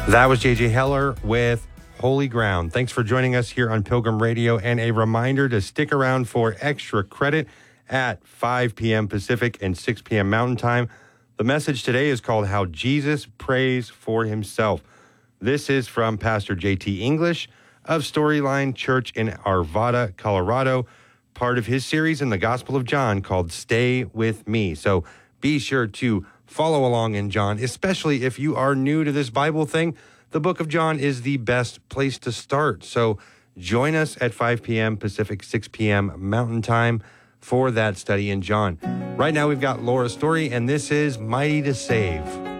That was J.J. Heller with Holy Ground. Thanks for joining us here on Pilgrim Radio, and a reminder to stick around for extra credit at 5 p.m. Pacific and 6 p.m. Mountain Time. The message today is called How Jesus Prays for Himself. This is from Pastor J.T. English of Storyline Church in Arvada, Colorado, part of his series in the Gospel of John called Stay With Me. So be sure to follow along in John, especially if you are new to this Bible thing. The book of John is the best place to start. So join us at 5 p.m. Pacific, 6 p.m. Mountain Time for that study in John. Right now we've got Laura's story, and this is Mighty to Save.